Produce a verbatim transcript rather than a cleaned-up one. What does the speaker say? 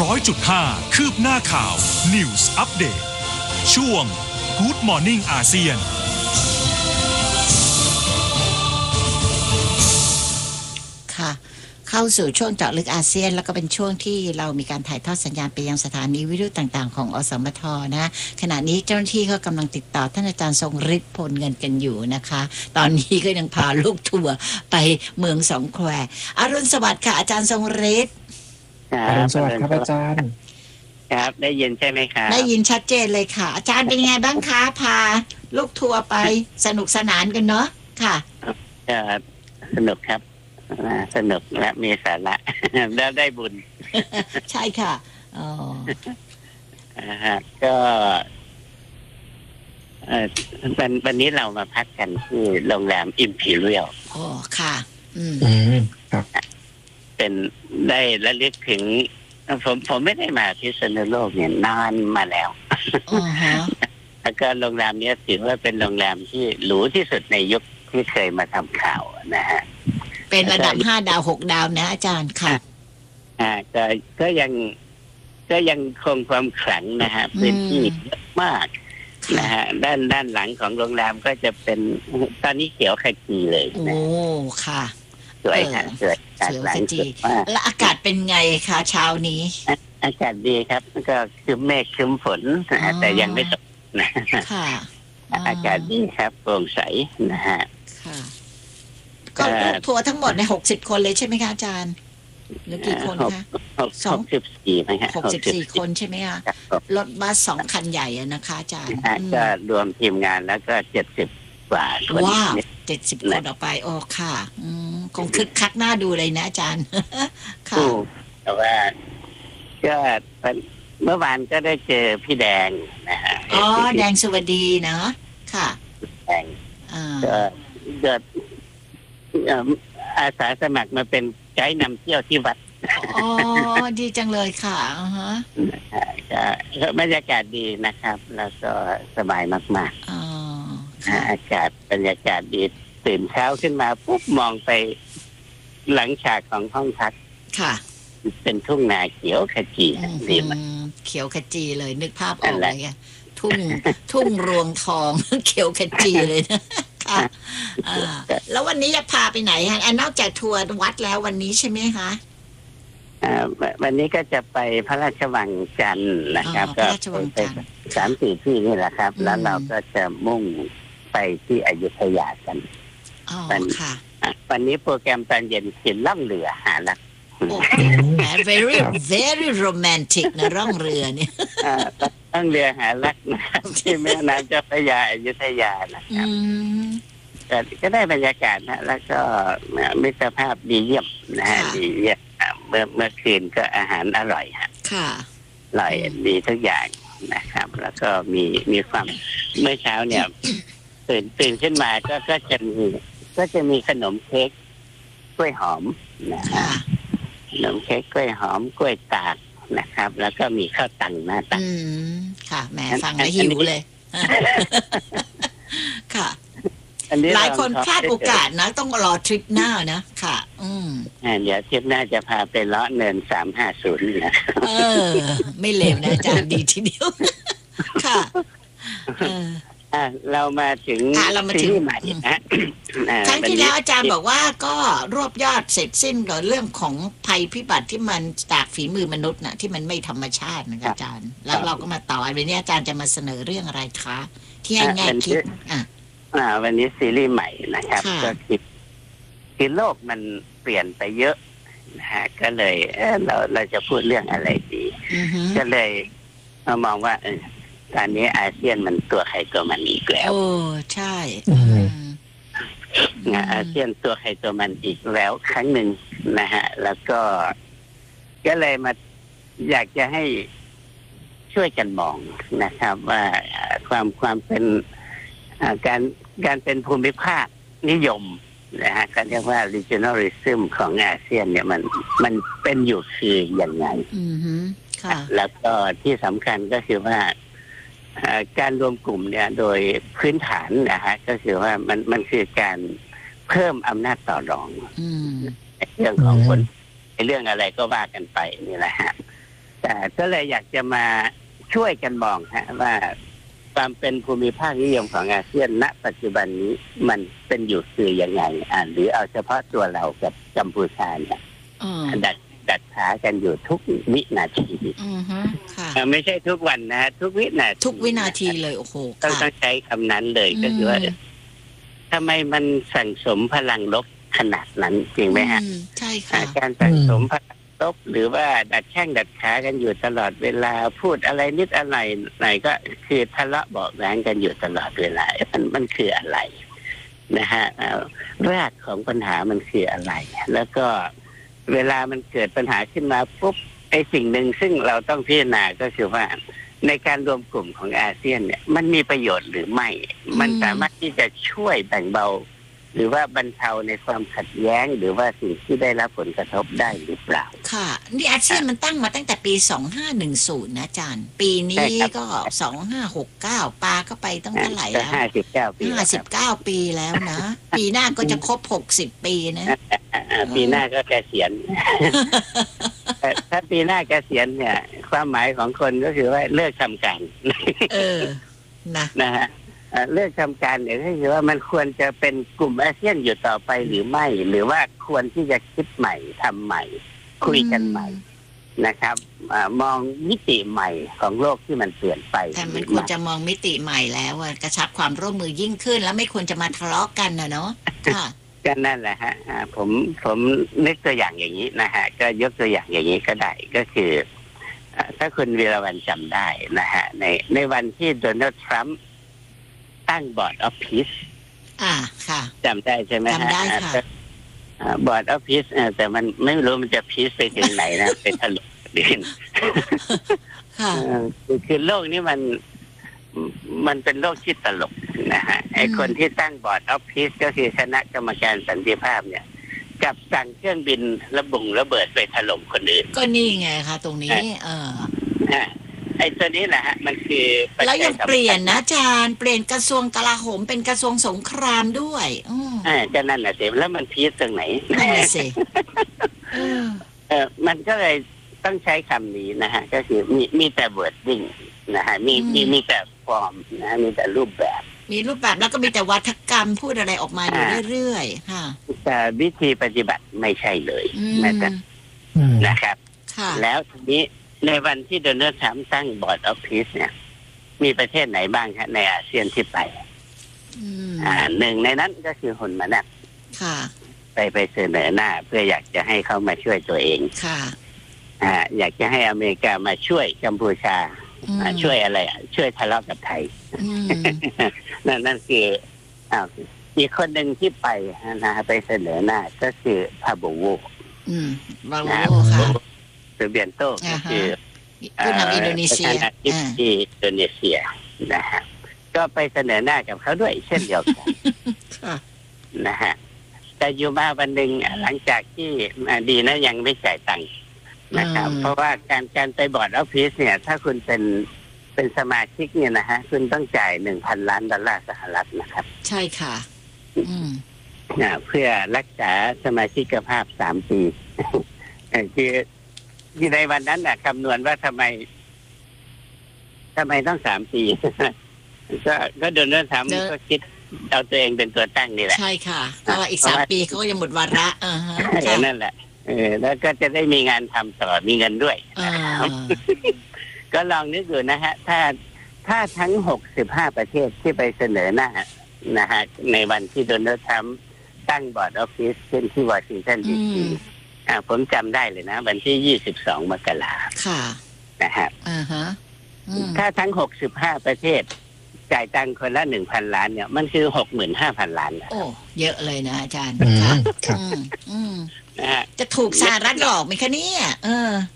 ร้อยจุดห้าคืบหน้าข่าว News Update ช่วง Good Morning อาเซียนค่ะเข้าสู่ช่วงเจาะลึกอาเซียนแล้วก็เป็นช่วงที่เรามีการถ่ายทอดสัญญาณไปยังสถานีวิทยุต่างๆของอสมทนะขณะนี้เจ้าหน้าที่ก็กำลังติดต่อท่านอาจารย์ทรงฤทธิ์พลเงินกันอยู่นะคะตอนนี้ก็ยังพาลูกทัวร์ไปเมืองสองแควอรุณสวัสดิ์ค่ะอาจารย์ทรงฤทธิ์อรุณสวัสดิ์ครับอาจารย์ครับได้ยินใช่ไหมครับได้ยินชัดเจนเลยค่ะอาจารย์เป็นไงบ้างคะพาลูกทัวร์ไปสนุกสนานกันเนาะค่ะสนุกครับสนุกและมีสาระแล้วได้บุญใช่ค่ะอ๋อก็วันวันนี้เรามาพักกันที่โรงแรม Imperial อ๋อค่ะอืมครับเป็นได้ระลึกถึงผมผมไม่ได้มาพิษณุโลกเนี่ยนานมาแล้วอ๋อฮะแล้วก็โรงแรมนี้ถือว่าเป็นโรงแรมที่หรูที่สุดในยุคที่เคยมาทำข่าวนะฮะเป็นระดับห้าดาวหกดาวนะอาจารย์ค่ะอ่าก็ก็ยังก็ยังคงความขลังนะฮะพื้นที่เยอะมากนะฮะด้านด้านหลังของโรงแรมก็จะเป็นตอนนี้เขียวขจีเลยนะโอ้ค่ะสวยค่ะสวยเขียวขจีแล้วอากาศเป็นไงคะเช้านี้อากาศดีครับก็คือเมฆครึ้มฝนแต่ยังไม่ตกนะค่ะอากาศดีครับโปร่งใสนะฮะค่ะก็ทัวร์ทั้งหมดในหกสิบคนเลยใช่ไหมคะอาจารย์หรือกี่คนคะสองสิบสี่ไหมฮะหกสิบสี่คนใช่ไหมคะรถบัสสองคันใหญ่นะคะอาจารย์ก็รวมทีมงานแล้วก็เจ็ดสิบกว่าคนว้าวเจ็ดสิบคนออกไปโอ้ค่ะคงคึกคักน่าดูเลยนะอาจารย์ค่ะแต่ว่าก็เมื่อวานก็ได้เจอพี่แดงนะฮะอ๋อแดงสวัสดีเนาะค่ะแดงก็เกิดอาสาสมัครมาเป็นไกด์นำเที่ยวที่วัดอ๋อดีจังเลยค่ะอือฮะก็บรรยากาศดีนะครับแล้วก็สบายมากๆอ๋ออากาศบรรยากาศดีตื่นเช้าขึ้นมาปุ๊บมองไปหลังฉากของห้องพักค่ะเป็นทุ่งนาเขียวขจีดีมากเขียวขจีเลยนึกภาพออกเลยไงทุ่งทุ่งรวงทองเขียวขจีเลยนะค่ะแล้ววันนี้จะพาไปไหนฮะนอกจากทัวร์วัดแล้ววันนี้ใช่ไหมคะวันนี้ก็จะไปพระราชวังจันทร์นะครับก็ไปสามสี่ที่นี่แหละครับแล้วเราก็จะมุ่งไปที่อยุธยากันวันค่ะวันนี้โปรแกรมตอนเย็นคือล่องเรือหารัก very very romantic นะร่องเรือเนี่ยล่องเรือหารักนะครับที่แม่น้ำเจ้าพระยาอยุธยานะครับก็ได้บรรยากาศนะแล้วก็มิตรภาพดีเยี่ยมนะฮะดีเยี่ยมเมื่อเมื่อคืนก็อาหารอร่อยฮะค่ะอร่อยดีทุกอย่างนะครับแล้วก็มีมีความเมื่อเช้าเนี่ยตื่นตื่นขึ้นมาก็ก็จะมีก็จะมีขนมเค้กกล้วยหอมนะฮะขนมเค้กกล้วยหอมกล้วยตากนะครับแล้วก็มีข้าวตังหน้าตักอืมค่ะแม่ฟังแล้วหิวเลยค่ะหลายคนพลาดโอกาสนะต้องรอทริปหน้านะค่ะอืมเดี๋ยวทริปหน้าจะพาไปเลาะเนินสามห้าศูนย์นะเออไม่เลวนะอาจารย์ดีทีเดียวค่ะเออเรามาถึงเรามาถึงใหม่นะครั้งที่แล้วอาจารย์บอกว่าก็รวบยอดเสร็จสิ้นกับเรื่องของภัยพิบัติที่มันจากฝีมือมนุษย์นะที่มันไม่ธรรมชาตินะอาจารย์แล้วเราก็มาต่อวันนี้อาจารย์จะมาเสนอเรื่องอะไรคะที่ให้แง่คิดอ่ะอ่าวันนี้ซีรีส์ใหม่นะครับก็คิดคือโลกมันเปลี่ยนไปเยอะนะฮะก็เลยเออเราเราจะพูดเรื่องอะไรดีก็เลยมามองว่าตอนนี้อาเซียนมันตัวใครตัวมันอีกแล้วโอ้ใช่อาเซียนตัวใครตัวมันอีกแล้วครั้งหนึ่งนะฮะแล้วก็ก็เลยมาอยากจะให้ช่วยกันมองนะครับว่าความความเป็นการการเป็นภูมิภาคนิยมนะฮะการเรียกว่า regionalism ของอาเซียนเนี่ยมันมันเป็นอยู่คืออย่างไรแล้วก็ที่สำคัญก็คือว่าการรวมกลุ่มเนี่ยโดยพื้นฐานนะฮะก็คือว่ามันมันคือการเพิ่มอำนาจต่อรองเรื่องของคนเรื่องอะไรก็ว่ากันไปนี่แหละฮะแต่ก็เลยอยากจะมาช่วยกันมองฮะว่าความเป็นภูมิภาคนิยมของอาเซียนณปัจจุบันนี้มันเป็นอยู่คือยังไงอ่าหรือเอาเฉพาะตัวเรากับกัมพูชาเนี่ยอืมดัดดัดขากันอยู่ทุกวินาทีอือฮึค่ะเอ่อไม่ใช่ทุกวันนะฮะทุกวินาทีทุกวินาทีเลยโอ้โหต้องค่ะต้องใช้คำนั้นเลยก็คือว่าอืมทำไมมันสั่งสมพลังลบขนาดนั้นจริงไหมฮะอืใช่อ่าค่ะการสั่งสมพลังลบหรือว่าดัดแข้งดัดขากันอยู่ตลอดเวลาพูดอะไรนิดอะไรหน่อยก็คือทะเลาะเบาะแว้งกันอยู่ตลอดเวลามันมันคืออะไรนะฮะเอ่อรากของปัญหามันคืออะไร แล้วก็เวลามันเกิดปัญหาขึ้นมาปุ๊บไอ้สิ่งหนึ่งซึ่งเราต้องพิจารณาก็คือว่าในการรวมกลุ่มของอาเซียนเนี่ยมันมีประโยชน์หรือไม่ มันสามารถที่จะช่วยแบ่งเบา หรือว่าบรรเทาในความขัดแย้ง หรือว่าสิ่งที่ได้รับผลกระทบได้หรือเปล่าค่ะนี่อาเซียนมันตั้งมาตั้งแต่ปีสองห้าหนึ่งศูนย์นะอาจารย์ ปีใช่นี้ครับก็สองห้าหกเก้าปาก็ไปตั้งเท่าไหร่ก็แล้วห้าสิบเก้าปีห้าแล้วสิครับบเก้าปีแล้วนะ ปีหน้าก็จะครบหกสิบปีนะอ่าปีหน้าก็เกษียณ แต่ถ้าปีหน้าเกษียณเนี่ย ความหมายของคนก็คือว่าเลิกทำการเออนะนะฮะเอ่อเลิกทำการเนี่ยก็คือว่ามันควรจะเป็นกลุ่มอาเซียนอยู่ต่อไปหรือไม่ หรือว่าควรที่จะคิดใหม่ทำใหม่ คุยกันใหม่นะครับอามองมิติใหม่ของโลกที่มันเปลี่ยนไปแต่มันควรจะมองมิติใหม่แล้วอะกระชับความร่วมมือยิ่งขึ้น แล้วไม่ควรจะมาทะเลาะกันนะเนาะค่ะก็นั่นแหละฮะอ่าผมผมนึกตัวอย่างอย่างนี้นะฮะก็ยกตัวอย่างอย่างนี้ก็ได้ก็คืออ่าถ้าคุณวีรวรรณจำได้นะฮะในในวันที่โดนัลด์ทรัมป์ตั้งบอร์ดออฟพีซอ่าค่ะจำได้ใช่ไหมฮะจำได้ค่ะบอร์ดออฟพีซแต่มันไม่รู้มันจะพีซไปถึงไหนนะ ไปถล่มดินค่ะเอ่อคือคือโลกนี้มันมันเป็นโลกที่ตลกนะฮะไอคนที่ตั้งบอร์ดออฟพีซก็คือคณะกรรมการสันติภาพเนี่ยกับสั่งเครื่องบินระบุงระเบิดไปถล่มคนอื่นก็นี่ไงคะตรงนี้ เอออ่าไอตัวนี้แหละฮะมันคือปัจจัแล้วยังสำคัญเปลี่ยนนะอาจารย์เปลี่ยนกระทรวงกลาโหมเป็นกระทรวงสงครามด้วยอืมอ่าก็นั่นแหละสิแล้วมันพีซตรงไหนนั่นแหละสิเออเออมันก็เลยต้องใช้คำนี้นะฮะก็คือมีมีแต่ wording นะฮะมีมีมีแต่ฟอร์มนะฮะมีแต่รูปแบบมีรูปแบบแล้วก็มีแต่วัฒกรรมพูดอะไรออกมาอยู่เรื่อยๆค่ะแต่วิธีปฏิบัติไม่ใช่เลยอืมนะครับอืมนะครับค่ะแล้วทีนี้ในวันที่โดนัลด์ทรัมป์ตั้งบอร์ดออฟพีซเนี่ย มีประเทศไหนบ้างครับในอาเซียนที่ไปอืมอ่าหนึ่งในนั้นก็คือฮุนมานักค่ะไปไปเสนอหน้า เพื่ออยากจะให้เขามาช่วยตัวเองค่ะอ่าอยากจะให้อเมริกามาช่วยกัมพูชาอืมอ่าช่วยอะไรอ่ะช่วยทะเลาะกับไทยอืมนั่นนั่นคืออ้าวอีกคนหนึ่งที่ไปนะฮะไปเสนอหน้าก็คือพาโบโวอืมบานะโวค่ะเซเบียนโตก็คือผู้นำอินโดนีเซียประธานาธิบอ่าดีอินโดนีเซียนะฮะก็ไปเสนอหน้ากับเขาด้วยเช่นเดียวกันค่ะนะฮะแต่อยู่มาวันหนึ่งหลังจากที่อ่าดีนะยังไม่จ่ายตังค์นะครับอืมเพราะว่าการการไปบอร์ดออฟฟิศเนี่ย ถ้าคุณเป็นเป็นสมาชิกเนี่ยนะฮะคุณต้องจ่ายหนึ่งพันล้านดอลลาร์สหรัฐนะครับใช่ค่ะ อืมอ่าเพื่อรักษาสมาชิกภาพสามปี เอ่อคือคือในวันนั้นน่ะคำนวณว่าทำไมทำไมต้องสามปี ก็ก็โดนัลด์ทรัมป์เนอะก็คิดเอาตัวเองเป็นตัวตั้งนี่แหละใช่ค่ะก็อีกสามปีเขาก็จะหมดวาระอ่าฮะเออค่ะนั่นแหละเออแล้วก็จะได้มีงานทำต่อมีเงินด้วยอ่าก็ลองนึกดูนะฮะ ถ้าถ้าทั้งหกสิบห้าประเทศที่ไปเสนอหน้านะฮะในวันที่โดนัลด์ทรัมป์ตั้งบอร์ดออฟฟิศขึ้นที่วอชิงตันดีอืซีมอ่าผมจำได้เลยนะ วันที่ยี่สิบสองมกราค่ะนะฮะอ่าฮะอืมถ้าทั้งหกสิบห้าประเทศ จ่ายตังค์คนละหนึ่งพันล้านเนี่ยมันคือหกหมื่นห้าพันล้านนะโอ้เยอะเลยนะอาจารย์อืมค่ะครับอืมอืมนะฮะจะถูกสหรัฐหลอกไหมคะเนี่ยเออ